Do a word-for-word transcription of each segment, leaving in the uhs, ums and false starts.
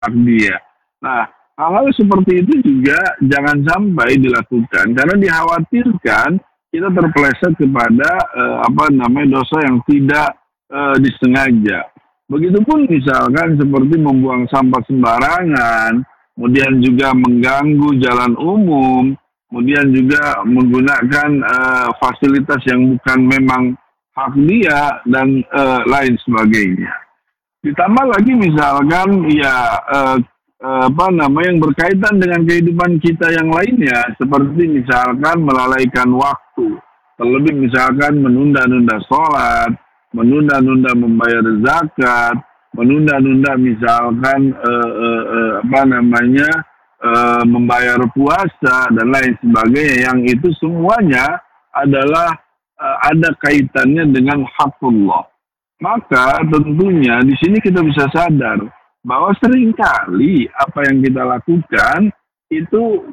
hak dia. Nah, hal-hal seperti itu juga jangan sampai dilakukan karena dikhawatirkan kita terpeleset kepada eh, apa namanya dosa yang tidak eh, disengaja. Begitupun misalkan seperti membuang sampah sembarangan, kemudian juga mengganggu jalan umum, kemudian juga menggunakan eh, fasilitas yang bukan memang hak dia dan eh, lain sebagainya. Ditambah lagi misalkan ya eh, eh, apa namanya yang berkaitan dengan kehidupan kita yang lainnya, seperti misalkan melalaikan waktu, terlebih misalkan menunda-nunda sholat, menunda-nunda membayar zakat, menunda-nunda misalkan eh, eh, eh, apa namanya eh, membayar puasa dan lain sebagainya, yang itu semuanya adalah eh, ada kaitannya dengan hakullah. Maka tentunya di sini kita bisa sadar bahwa seringkali apa yang kita lakukan itu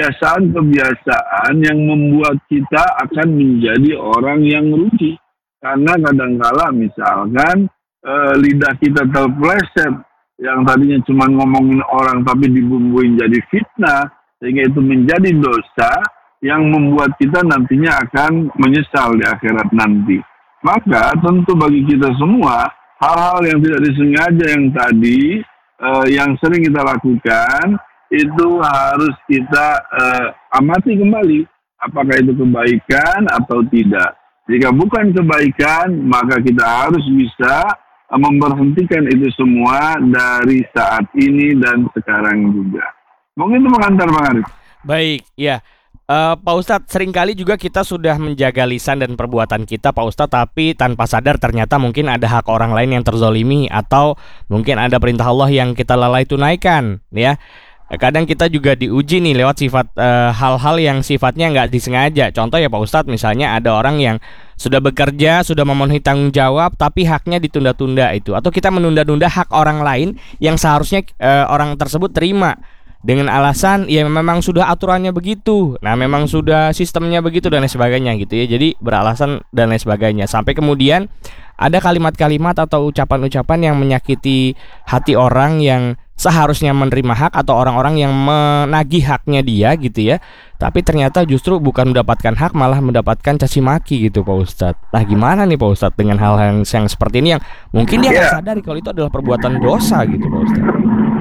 kebiasaan-kebiasaan yang membuat kita akan menjadi orang yang rugi. Karena kadangkala misalkan e, lidah kita terpleset, yang tadinya cuma ngomongin orang tapi dibumbuin jadi fitnah, sehingga itu menjadi dosa yang membuat kita nantinya akan menyesal di akhirat nanti. Maka tentu bagi kita semua, hal-hal yang tidak disengaja yang tadi, eh, yang sering kita lakukan, itu harus kita eh, amati kembali. Apakah itu kebaikan atau tidak. Jika bukan kebaikan, maka kita harus bisa eh, memberhentikan itu semua dari saat ini dan sekarang juga. Mungkin itu mengantar Bang Arif. Baik, ya. Uh, Pak Ustadz, seringkali juga kita sudah menjaga lisan dan perbuatan kita Pak Ustadz, tapi tanpa sadar ternyata mungkin ada hak orang lain yang terzolimi, atau mungkin ada perintah Allah yang kita lalai tunaikan, ya. Kadang kita juga diuji nih lewat sifat uh, hal-hal yang sifatnya nggak disengaja. Contoh ya Pak Ustadz, misalnya ada orang yang sudah bekerja, sudah memenuhi tanggung jawab, tapi haknya ditunda-tunda itu, atau kita menunda-nunda hak orang lain yang seharusnya uh, orang tersebut terima, dengan alasan ya memang sudah aturannya begitu, nah memang sudah sistemnya begitu dan lain sebagainya gitu ya. Jadi beralasan dan lain sebagainya, sampai kemudian ada kalimat-kalimat atau ucapan-ucapan yang menyakiti hati orang yang seharusnya menerima hak, atau orang-orang yang menagih haknya dia gitu ya, tapi ternyata justru bukan mendapatkan hak, malah mendapatkan caci maki gitu Pak Ustadz. Nah gimana nih Pak Ustadz dengan hal yang, yang seperti ini, yang mungkin dia nggak sadari kalau itu adalah perbuatan dosa gitu Pak Ustadz?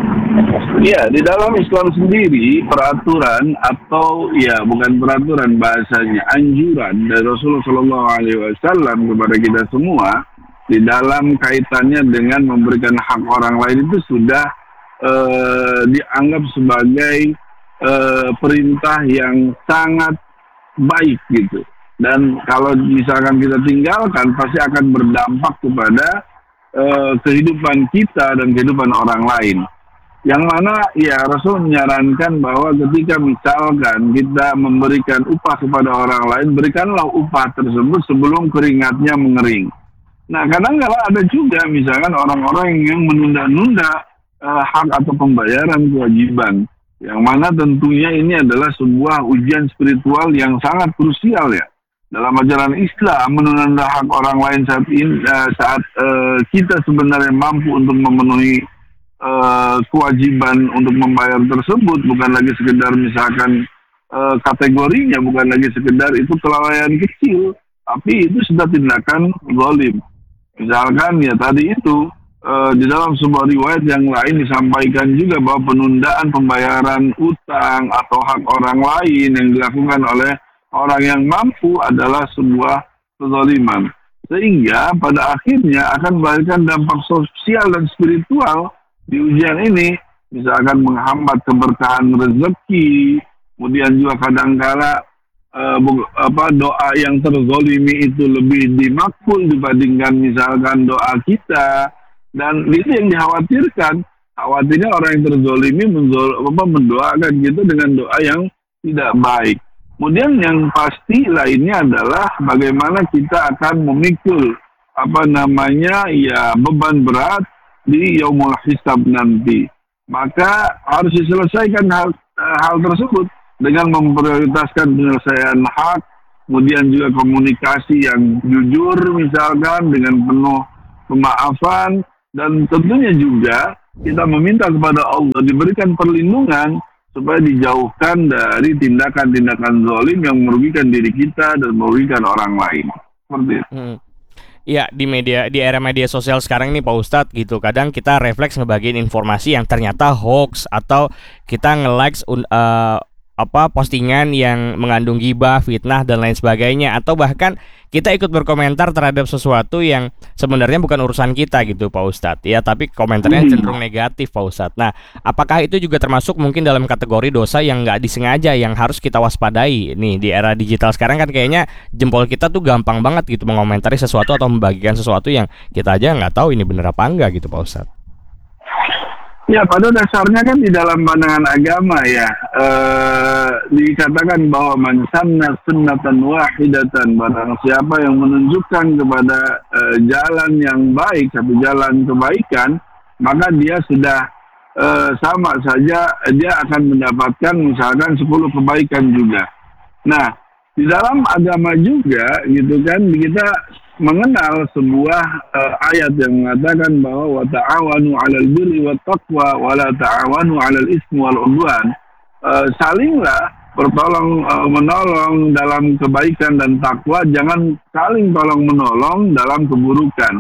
Ya, di dalam Islam sendiri peraturan atau ya bukan peraturan, bahasanya anjuran dari Rasulullah Shallallahu Alaihi Wasallam kepada kita semua di dalam kaitannya dengan memberikan hak orang lain itu sudah eh, dianggap sebagai eh, perintah yang sangat baik gitu. Dan kalau misalkan kita tinggalkan, pasti akan berdampak kepada eh, kehidupan kita dan kehidupan orang lain. Yang mana ya Rasul menyarankan bahwa ketika misalkan kita memberikan upah kepada orang lain, berikanlah upah tersebut sebelum keringatnya mengering. Nah kadang-kala ada juga misalkan orang-orang yang menunda-nunda uh, hak atau pembayaran kewajiban, yang mana tentunya ini adalah sebuah ujian spiritual yang sangat krusial ya. Dalam ajaran Islam, menunda hak orang lain saat ini, uh, saat uh, kita sebenarnya mampu untuk memenuhi Uh, kewajiban untuk membayar tersebut, bukan lagi sekedar misalkan uh, kategorinya, bukan lagi sekedar itu kelalaian kecil, tapi itu sudah tindakan zalim. Misalkan ya tadi itu uh, di dalam sebuah riwayat yang lain disampaikan juga bahwa penundaan pembayaran utang atau hak orang lain yang dilakukan oleh orang yang mampu adalah sebuah kezaliman, sehingga pada akhirnya akan memberikan dampak sosial dan spiritual di ujian ini, misalkan menghambat keberkahan rezeki, kemudian juga kadangkala uh, apa doa yang terzolimi itu lebih dimakbul dibandingkan misalkan doa kita, dan itu yang dikhawatirkan. Khawatirnya orang yang terzolimi menzol, apa, mendoakan kita dengan doa yang tidak baik. Kemudian yang pasti lainnya adalah bagaimana kita akan memikul apa namanya ya beban berat di yaumul hisab nanti. Maka harus diselesaikan hal, hal tersebut dengan memprioritaskan penyelesaian hak, kemudian juga komunikasi yang jujur misalkan dengan penuh pemaafan, dan tentunya juga kita meminta kepada Allah diberikan perlindungan supaya dijauhkan dari tindakan-tindakan zalim yang merugikan diri kita dan merugikan orang lain. Seperti itu. Hmm. Ya, di media di era media sosial sekarang ini Pak Ustadz gitu, kadang kita refleks ngebagiin informasi yang ternyata hoax atau kita nge-likes uh, apa postingan yang mengandung gibah, fitnah dan lain sebagainya, atau bahkan kita ikut berkomentar terhadap sesuatu yang sebenarnya bukan urusan kita gitu Pak Ustadz ya, tapi komentarnya cenderung negatif Pak Ustadz. Nah, apakah itu juga termasuk mungkin dalam kategori dosa yang nggak disengaja yang harus kita waspadai nih di era digital sekarang? Kan kayaknya jempol kita tuh gampang banget gitu mengomentari sesuatu atau membagikan sesuatu yang kita aja nggak tahu ini bener apa enggak gitu Pak Ustadz. Ya, pada dasarnya kan di dalam pandangan agama ya eh, dikatakan bahwa man sanna sunnatan wahidatan, barang siapa yang menunjukkan kepada eh, jalan yang baik, satu jalan kebaikan, maka dia sudah eh, sama saja dia akan mendapatkan misalkan sepuluh kebaikan juga. Nah, di dalam agama juga gitu kan kita mengenal sebuah uh, ayat yang mengatakan bahwa wa ta'awanu 'alal birri wat taqwa wa la ta'awanu 'alal ismi wal 'udwan. Uh, salinglah bertolong uh, menolong dalam kebaikan dan takwa, jangan saling tolong menolong dalam keburukan.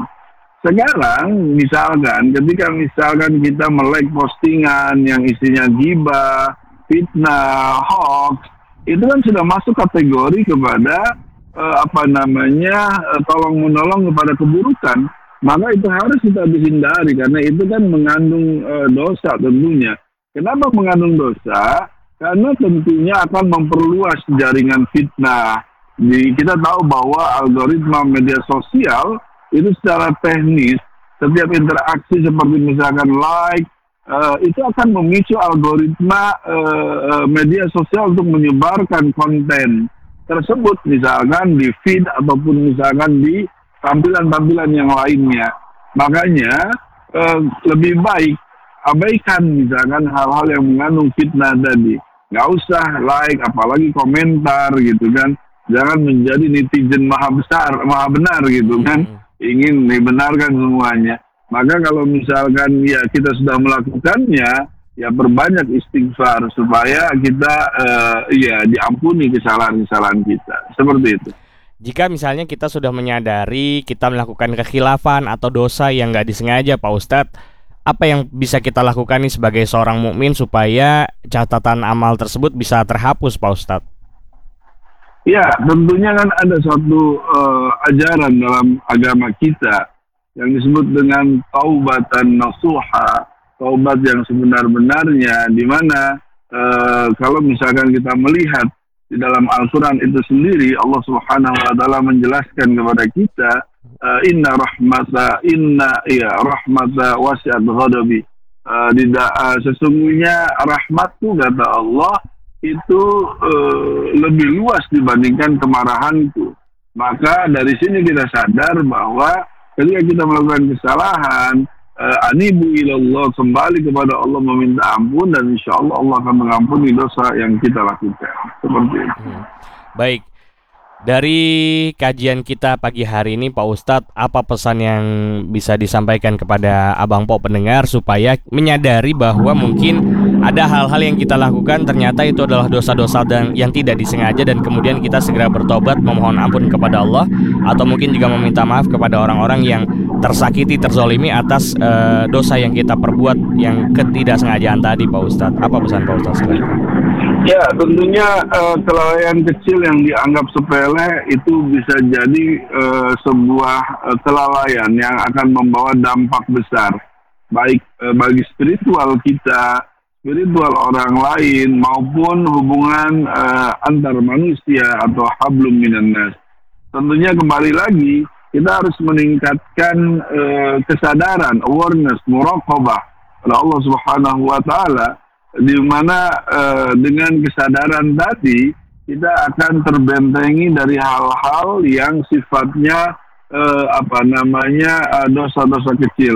Sekarang misalkan ketika misalkan kita melek postingan yang isinya ghibah, fitnah, hoax, itu kan sudah masuk kategori kepada Uh, apa namanya uh, tolong menolong kepada keburukan, maka itu harus kita dihindari karena itu kan mengandung uh, dosa tentunya. Kenapa mengandung dosa? Karena tentunya akan memperluas jaringan fitnah. Di, kita tahu bahwa algoritma media sosial itu secara teknis setiap interaksi seperti misalkan like uh, itu akan memicu algoritma uh, uh, media sosial untuk menyebarkan konten tersebut misalkan di feed ataupun misalkan di tampilan-tampilan yang lainnya. Makanya eh, lebih baik abaikan misalkan hal-hal yang mengandung fitnah tadi. Nggak usah like, apalagi komentar gitu kan. Jangan menjadi netizen maha besar, maha benar gitu kan. Ingin dibenarkan semuanya. Maka kalau misalkan ya kita sudah melakukannya, ya perbanyak istighfar supaya kita uh, ya diampuni kesalahan-kesalahan kita. Seperti itu. Jika misalnya kita sudah menyadari kita melakukan kekhilafan atau dosa yang nggak disengaja Pak Ustadz, apa yang bisa kita lakukan nih sebagai seorang mukmin supaya catatan amal tersebut bisa terhapus Pak Ustadz? Ya, tentunya kan ada suatu uh, ajaran dalam agama kita yang disebut dengan taubatan nasuha, taubat yang sebenar-benarnya, di mana e, kalau misalkan kita melihat di dalam Al-Quran itu sendiri, Allah Subhanahu Wa Taala menjelaskan kepada kita, e, inna rahmata inna ya rahmata wasi'at ghadabi. E, tidak e, sesungguhnya rahmatku kata Allah itu e, lebih luas dibandingkan kemarahanku. Maka dari sini kita sadar bahwa ketika kita melakukan kesalahan, Uh, anibu ilallah, kembali kepada Allah meminta ampun, dan insya Allah Allah akan mengampuni dosa yang kita lakukan. Seperti itu. Hmm. Baik, dari kajian kita pagi hari ini Pak Ustadz, apa pesan yang bisa disampaikan kepada Abang Po pendengar supaya menyadari bahwa mungkin ada hal-hal yang kita lakukan ternyata itu adalah dosa-dosa dan yang tidak disengaja, dan kemudian kita segera bertobat memohon ampun kepada Allah, atau mungkin juga meminta maaf kepada orang-orang yang tersakiti, terzolimi atas uh, dosa yang kita perbuat yang ketidaksengajaan tadi Pak Ustadz. Apa pesan Pak Ustadz sekali? Ya, tentunya uh, kelalaian kecil yang dianggap sepele itu bisa jadi uh, sebuah uh, kelalaian yang akan membawa dampak besar, baik uh, bagi spiritual kita, spiritual orang lain, maupun hubungan uh, antar manusia atau hablum minan nas. Tentunya kembali lagi kita harus meningkatkan uh, kesadaran, awareness, muraqabah pada Allah Subhanahu Wa Taala, di mana uh, dengan kesadaran tadi kita akan terbentengi dari hal-hal yang sifatnya uh, apa namanya uh, dosa-dosa kecil.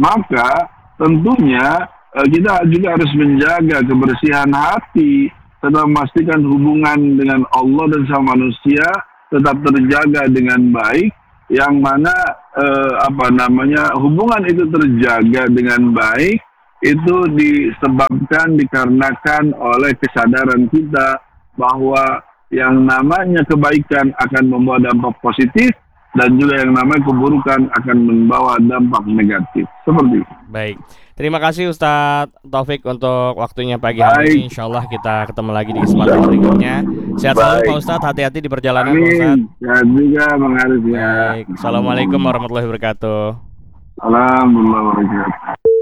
Maka tentunya uh, kita juga harus menjaga kebersihan hati serta memastikan hubungan dengan Allah dan sama manusia tetap terjaga dengan baik, yang mana eh, apa namanya hubungan itu terjaga dengan baik itu disebabkan dikarenakan oleh kesadaran kita bahwa yang namanya kebaikan akan membawa dampak positif dan juga yang namanya keburukan akan membawa dampak negatif. Seperti itu. Baik. Terima kasih Ustadz Taufik untuk waktunya pagi hari ini. Insya Allah kita ketemu lagi di kesempatan berikutnya. Sehat selalu Pak Ustadz, hati-hati di perjalanan Pak Ustadz. Amin. Sehat juga Bang Arif ya. Baik. Assalamualaikum warahmatullahi wabarakatuh. Alhamdulillah wabarakatuh.